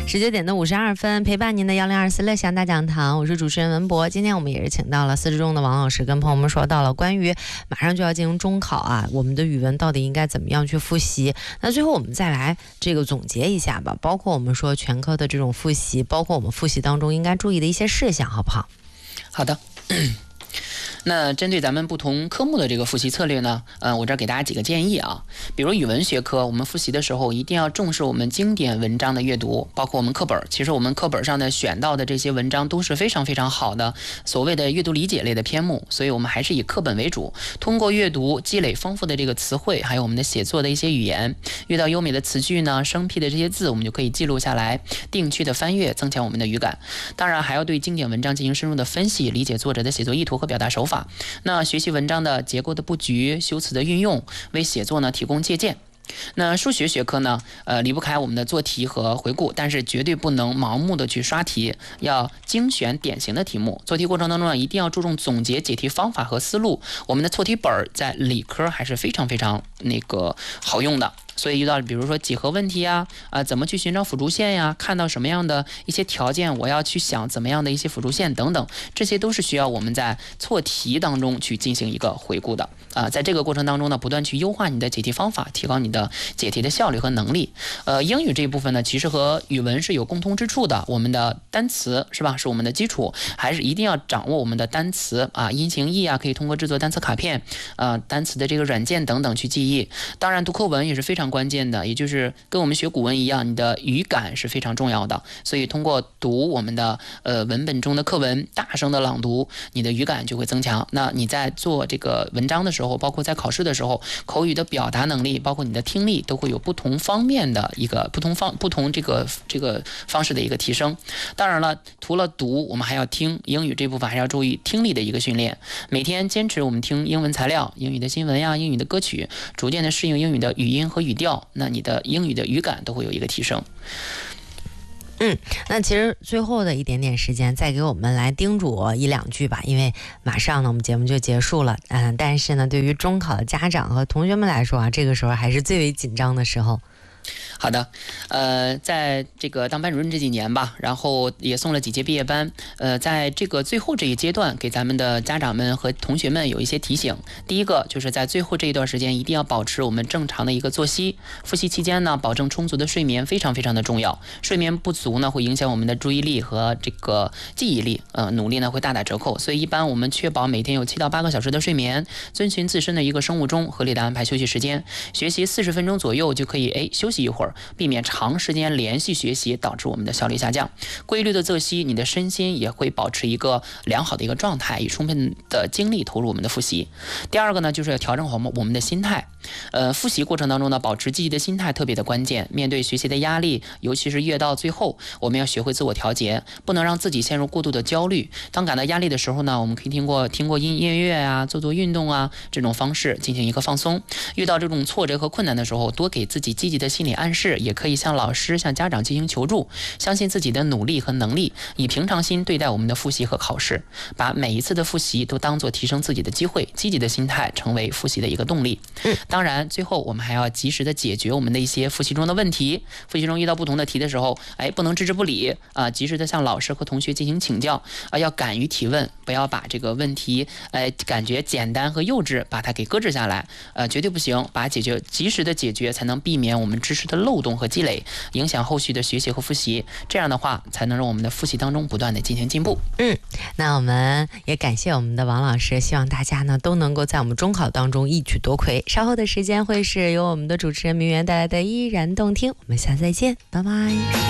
19:52，陪伴您的1024乐享大讲堂，我是主持人文博。今天我们也是请到了4中中的王老师，跟朋友们说到了关于马上就要进行中考啊，我们的语文到底应该怎么样去复习。那最后我们再来这个总结一下吧，包括我们说全科的这种复习，包括我们复习当中应该注意的一些事项，好不好？ 好的。那针对咱们不同科目的这个复习策略呢，我这儿给大家几个建议啊。比如语文学科，我们复习的时候一定要重视我们经典文章的阅读，包括我们课本。其实我们课本上的选到的这些文章都是非常非常好的，所谓的阅读理解类的篇目，所以我们还是以课本为主，通过阅读积累丰富的这个词汇，还有我们的写作的一些语言，遇到优美的词句呢、生僻的这些字，我们就可以记录下来，定期的翻阅，增强我们的语感。当然还要对经典文章进行深入的分析，理解作者的写作意图和表达手法。那学习文章的结构的布局、修辞的运用，为写作呢提供借鉴。那数学学科呢，离不开我们的做题和回顾，但是绝对不能盲目的去刷题，要精选典型的题目。做题过程当中呢，一定要注重总结解题方法和思路。我们的错题本在理科还是非常非常好用的。所以遇到比如说几何问题呀，怎么去寻找辅助线呀，看到什么样的一些条件，我要去想怎么样的一些辅助线等等，这些都是需要我们在错题当中去进行一个回顾的。在这个过程当中呢，不断去优化你的解题方法，提高你的解题的效率和能力。英语这一部分呢，其实和语文是有共通之处的。我们的单词是吧，是我们的基础，还是一定要掌握我们的单词啊，音形义啊，可以通过制作单词卡片，单词的这个软件等等去记忆。当然，读课文也是非常关键的，也就是跟我们学古文一样，你的语感是非常重要的。所以通过读我们的文本中的课文，大声的朗读，你的语感就会增强。那你在做这个文章的时候，包括在考试的时候，口语的表达能力，包括你的听力，都会有不同方面的一个不同这个方式的一个提升。当然了，除了读，我们还要听，英语这部分还要注意听力的一个训练。每天坚持我们听英文材料，英语的新闻呀，英语的歌曲，逐渐的适应英语的语音和语调，那你的英语的语感都会有一个提升。 那其实最后的一点点时间，再给我们来叮嘱1、2句吧，因为马上呢我们节目就结束了。但是呢，对于中考的家长和同学们来说啊，这个时候还是最为紧张的时候。 好的，在这个当班主任这几年吧，然后也送了几届毕业班，在这个最后这一阶段，给咱们的家长们和同学们有一些提醒。第一个就是在最后这一段时间，一定要保持我们正常的一个作息。复习期间呢，保证充足的睡眠非常非常的重要。睡眠不足呢，会影响我们的注意力和这个记忆力，努力呢会大打折扣。所以一般我们确保每天有7到8个小时的睡眠，遵循自身的一个生物钟，合理的安排休息时间。学习40分钟左右就可以休息一会儿，避免长时间连续学习导致我们的效率下降。规律的作息，你的身心也会保持一个良好的一个状态，以充分的精力投入我们的复习。第二个呢，就是要调整好我们的心态。复习过程当中呢，保持积极的心态特别的关键。面对学习的压力，尤其是越到最后，我们要学会自我调节，不能让自己陷入过度的焦虑。当感到压力的时候呢，我们可以听过音乐啊，做运动啊，这种方式进行一个放松。遇到这种挫折和困难的时候，多给自己积极的心理暗示，也可以向老师、向家长进行求助，相信自己的努力和能力，以平常心对待我们的复习和考试，把每一次的复习都当作提升自己的机会，积极的心态成为复习的一个动力。当然最后我们还要及时的解决我们的一些复习中的问题。复习中遇到不同的题的时候，不能置之不理啊，及时的向老师和同学进行请教啊，要敢于提问，不要把这个问题感觉简单和幼稚，把它给搁置下来，绝对不行，及时的解决，才能避免我们知识的漏洞和积累，影响后续的学习和复习。这样的话，才能让我们的复习当中不断的进行进步。 那我们也感谢我们的王老师，希望大家呢都能够在我们中考当中一举夺魁。稍后的时间会是由我们的主持人明媛带来的依然动听，我们下次再见，拜拜。